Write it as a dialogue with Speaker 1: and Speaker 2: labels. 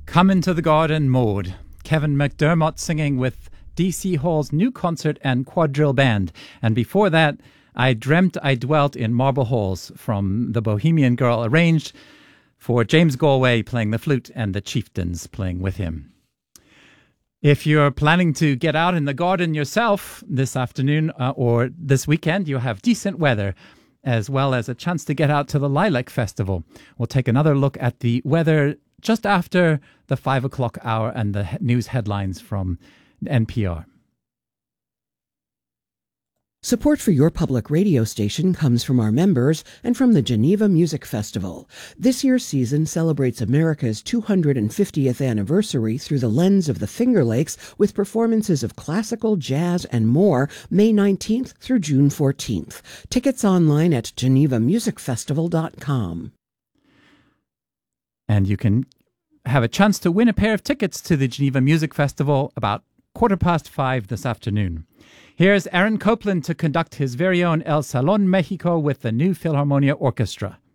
Speaker 1: Come Into the Garden Mode. Kevin McDermott singing with D.C. Hall's new concert and quadrille band. And before that, I Dreamt I Dwelt in Marble Halls from The Bohemian Girl, arranged for James Galway playing the flute and the Chieftains playing with him. If you're planning to get out in the garden yourself this afternoon or this weekend, you have decent weather, as well as a chance to get out to the Lilac Festival. We'll take another look at the weather just after the 5 o'clock hour and the news headlines from NPR.
Speaker 2: Support for your public radio station comes from our members and from the Geneva Music Festival. This year's season celebrates America's 250th anniversary through the lens of the Finger Lakes with performances of classical, jazz, and more May 19th through June 14th. Tickets online at genevamusicfestival.com.
Speaker 1: And you can have a chance to win a pair of tickets to the Geneva Music Festival about 5:15 this afternoon. Here's Aaron Copland to conduct his very own El Salón Mexico with the New Philharmonia Orchestra.